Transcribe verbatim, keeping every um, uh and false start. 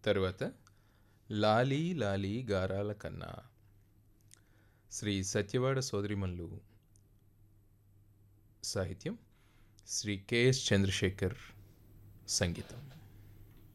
తరువాత లాలీ లాలీ గారాల కన్నా, శ్రీ సత్యవాడ సోదరిమల్లు. సాహిత్యం శ్రీ కెఎస్ చంద్రశేఖర్. సంగీతం